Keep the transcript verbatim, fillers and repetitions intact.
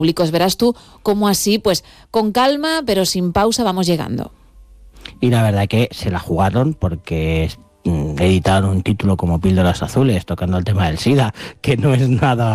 públicos. Verás tú cómo así, pues con calma, pero sin pausa, vamos llegando. Y la verdad que se la jugaron porque editaron un título como Píldoras Azules, tocando el tema del SIDA, que no es nada